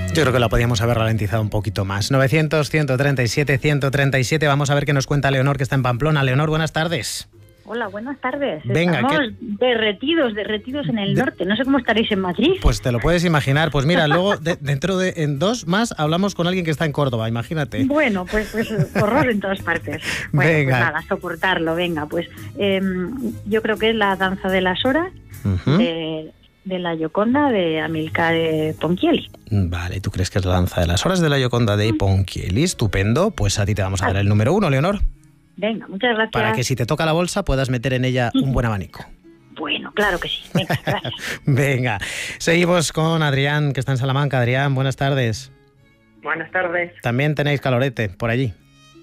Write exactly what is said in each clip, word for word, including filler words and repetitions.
Yo creo que la podíamos haber ralentizado un poquito más. novecientos, ciento treinta y siete, ciento treinta y siete. Vamos a ver qué nos cuenta Leonor, que está en Pamplona. Leonor, buenas tardes. Hola, buenas tardes. Venga, Estamos ¿qué? derretidos, derretidos en el De... norte. No sé cómo estaréis en Madrid. Pues te lo puedes imaginar. Pues mira, luego de, dentro de en dos más hablamos con alguien que está en Córdoba, imagínate. Bueno, pues, pues horror en todas partes. Bueno, venga. Pues nada, soportarlo, venga. Pues eh, yo creo que es la danza de las horas Uh-huh. de, de la Gioconda de Amilcare Ponchielli. Vale, ¿tú crees que es la danza de las horas de la Gioconda de Ponchielli? Estupendo. Pues a ti te vamos a dar el número uno, Leonor. Venga, muchas gracias. Para que si te toca la bolsa puedas meter en ella un buen abanico. Bueno, claro que sí. Venga, gracias. Venga, seguimos con Adrián, que está en Salamanca. Adrián, buenas tardes. Buenas tardes. También tenéis calorete por allí.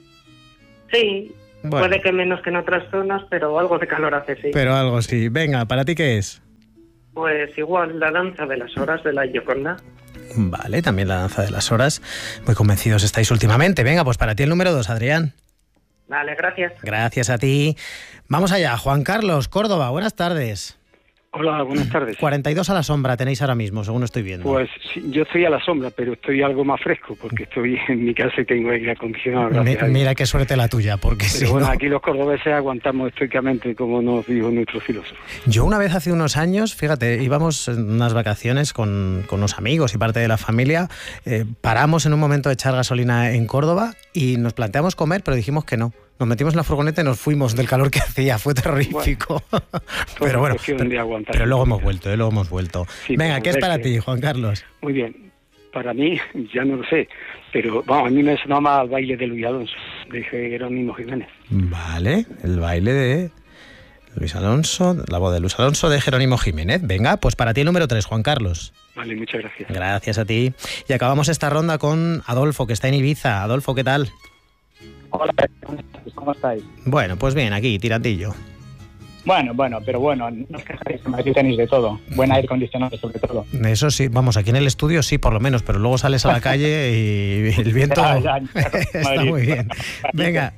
Sí, bueno. Puede que menos que en otras zonas, pero algo de calor hace, sí. Pero algo sí. Venga, ¿para ti qué es? Pues igual, la danza de las horas de la Gioconda. Vale, también la danza de las horas. Muy convencidos estáis últimamente. Venga, pues para ti el número dos, Adrián. Vale, gracias. Gracias a ti. Vamos allá, Juan Carlos, Córdoba, buenas tardes. Hola, buenas tardes. cuarenta y dos a la sombra tenéis ahora mismo, según estoy viendo. Pues sí, yo estoy a la sombra, pero estoy algo más fresco, porque estoy en mi casa y tengo aire acondicionado. Mi, gracias a Dios. mira qué suerte la tuya, porque Pero si bueno, no... aquí los cordobeses aguantamos estoicamente, como nos dijo nuestro filósofo. Yo una vez hace unos años, fíjate, íbamos en unas vacaciones con, con unos amigos y parte de la familia, eh, paramos en un momento de echar gasolina en Córdoba y nos planteamos comer, pero dijimos que no. Nos metimos en la furgoneta y nos fuimos del calor que hacía, fue terrorífico. Bueno, pero bueno, cuestión de aguantar. pero luego hemos vuelto, ¿eh? luego hemos vuelto. Sí, Venga, pero ¿qué es es para que- ti, Juan Carlos? Muy bien. Para mí, ya no lo sé, pero vamos, a mí me sonaba más al baile de Luis Alonso, de Jerónimo Jiménez. Vale, el baile de Luis Alonso, la voz de Luis Alonso de Jerónimo Jiménez. Venga, pues para ti el número tres, Juan Carlos. Vale, muchas gracias. Gracias a ti. Y acabamos esta ronda con Adolfo, que está en Ibiza. Adolfo, ¿qué tal? Hola, ¿cómo estáis? Bueno, pues bien, aquí, tirantillo. Bueno, bueno, pero bueno, no os quejáis, en Madrid tenéis de todo. Buen aire acondicionado sobre todo. Eso sí, vamos, aquí en el estudio sí, por lo menos, pero luego sales a la calle y el viento Ya, ya, ya, está Madrid. muy bien. Venga,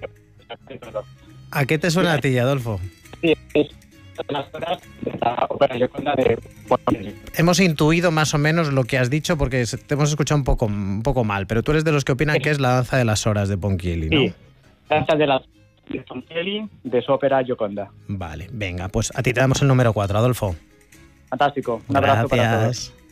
¿a qué te suena a ti, Adolfo? Sí, es las horas de la ópera Gioconda de Ponchielli. Hemos intuido más o menos lo que has dicho porque te hemos escuchado un poco, un poco mal, pero tú eres de los que opinan que es la danza de las horas de Ponchielli, ¿no? Sí, danza de las de Ponchielli, de su ópera Gioconda. Vale, venga, pues a ti te damos el número cuatro, Adolfo. Fantástico, un abrazo para todos. Gracias.